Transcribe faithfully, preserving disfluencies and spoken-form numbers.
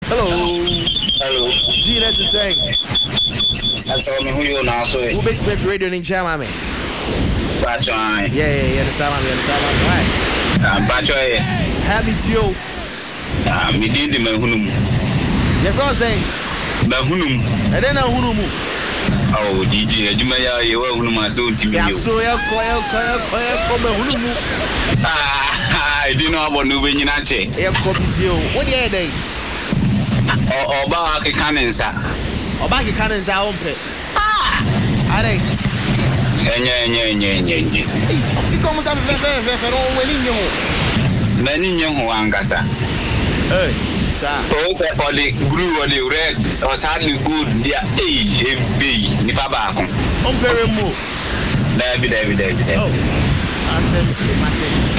Hello. Hello. G, let's say. That's all me who you now so. Who makes me radio in Chama me? Bacho. Yeah, yeah, yeah, the Sama, the Sama, right? Ah, Bacho. Happy to you. Ah, me did the hunum. Your friend saying, the hunum. And then a hunum. Oh, D J, you may have your hunum so to you. So you're quiet, quiet, quiet, come a hunum. Ah, I didn't know about moving in a chair. Air copy to you. What are they? Or back a cannon, sir. Or back a cannon's our pet. Ah, are they? He comes up with a all winning you. Many young Wangasa. Hey, sir. Oh, the blue or the red or sadly good, dear A, B, Nipaba. On very move. David, David, David. Oh, I said,